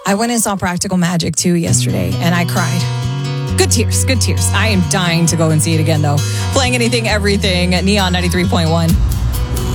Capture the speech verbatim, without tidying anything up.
I went and saw Practical Magic two yesterday, and I cried. Good tears, good tears. I am dying to go and see it again, though. Playing Anything, Everything, Neon ninety-three point one.